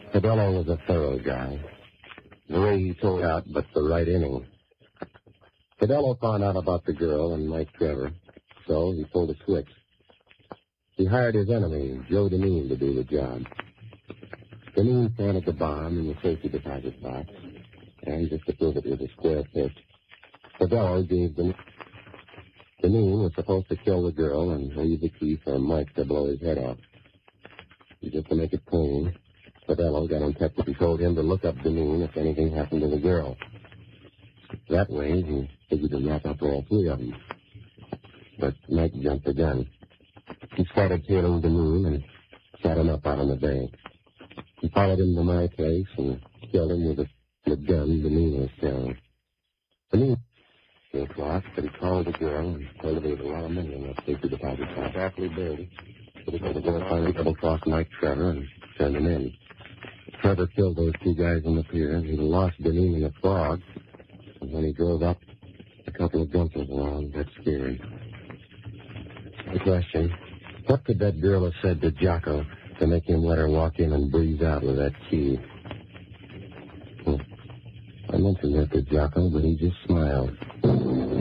Fidello was a thorough guy. The way he told out, but the right inning. Fidello found out about the girl and Mike Trevor, so he pulled a switch. He hired his enemy, Joe Dineen, to do the job. Dineen planted the bomb in the safety deposit box, and just to prove it was a square pitch, Fidello gave Dineen was supposed to kill the girl and leave the key for Mike to blow his head off. Just to make it clean, Fidello got him kept and told him to look up Dineen if anything happened to the girl. That way, he figured to knock up all three of them. But Mike jumped the gun. He started tailing Dineen and shot him up out on the bank. He followed him to my place and killed him with the gun Dineen was carrying. Dineen o'clock, but he called the girl and told her there was a lot of money in that safety deposit box. Aptly buried. But he told the girl finally double-crossed Mike Trevor and turned him in. Trevor killed those two guys on the pier, and he lost Dineen in the fog. And when he drove up, a couple of gunshots along. That's scary. The question, what could that girl have said to Jocko to make him let her walk in and breeze out with that key? I mentioned that to Jocko, but he just smiled.